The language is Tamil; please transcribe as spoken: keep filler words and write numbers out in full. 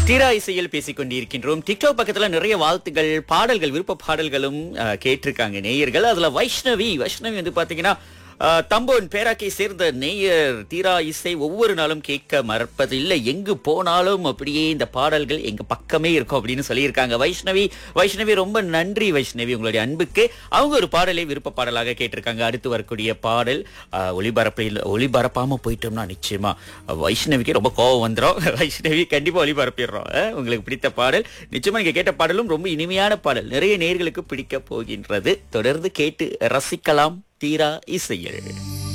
தீரா இசையில் பேசிக் கொண்டிருக்கின்றோம். டிக்டாக் பக்கத்துல நிறைய வாழ்த்துகள், பாடல்கள், விருப்ப பாடல்களும் அஹ், கேட்டிருக்காங்க நேயர்கள். அதுல வைஷ்ணவி வைஷ்ணவி வந்து பாத்தீங்கன்னா அஹ், தம்போன் பேராக்கை சேர்ந்த நேயர். தீரா இசை ஒவ்வொரு நாளும் கேட்க மறப்பதில்லை, எங்கு போனாலும் அப்படியே இந்த பாடல்கள் எங்க பக்கமே இருக்கும் அப்படின்னு சொல்லியிருக்காங்க வைஷ்ணவி. வைஷ்ணவி ரொம்ப நன்றி வைஷ்ணவி, உங்களுடைய அன்புக்கு. அவங்க ஒரு பாடலை விருப்ப பாடலாக கேட்டிருக்காங்க. அடுத்து வரக்கூடிய பாடல் அஹ், ஒளிபரப்பில் ஒளிபரப்பாம போயிட்டோம்னா நிச்சயமா வைஷ்ணவிக்கு ரொம்ப கோபம் வந்துடும். வைஷ்ணவி கண்டிப்பா ஒளிபரப்பிடுறோம். அஹ், உங்களுக்கு பிடித்த பாடல் நிச்சயமா நீங்க கேட்ட பாடலும் ரொம்ப இனிமையான பாடல், நிறைய நேயர்களுக்கு பிடிக்க போகின்றது. தொடர்ந்து கேட்டு ரசிக்கலாம் தீரா இசையில்.